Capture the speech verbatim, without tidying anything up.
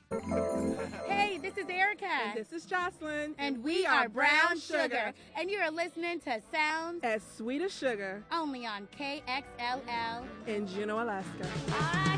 Hey, this is Erica. And this is Jocelyn. And we, we are, are Brown Sugar. Sugar. And you are listening to Sounds as Sweet as Sugar. Only on K X L L in Juneau, Alaska. I